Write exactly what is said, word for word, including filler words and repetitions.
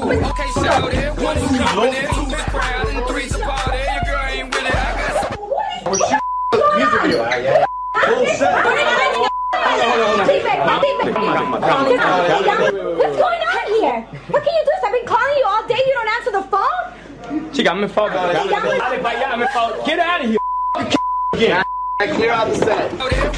open. Okay, so there, one is coming in, two is proud, and three's a part. There, your girl ain't with it. I got some. We're shooting a music video. Yeah, yeah. Full set. What's going on here? What can you do? I've been calling you all day. You don't answer the phone. Chica, me falta. Get out of here. Clear out the set.